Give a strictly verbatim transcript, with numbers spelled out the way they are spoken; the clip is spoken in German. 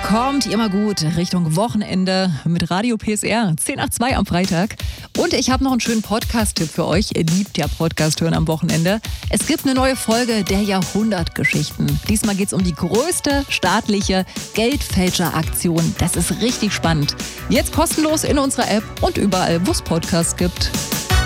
Kommt immer gut Richtung Wochenende mit Radio P S R, zehn nach zwei am Freitag. Und ich habe noch einen schönen Podcast-Tipp für euch. Ihr liebt ja Podcast hören am Wochenende. Es gibt eine neue Folge der Jahrhundertgeschichten. Diesmal geht es um die größte staatliche Geldfälscheraktion. Das ist richtig spannend. Jetzt kostenlos in unserer App und überall, wo es Podcasts gibt.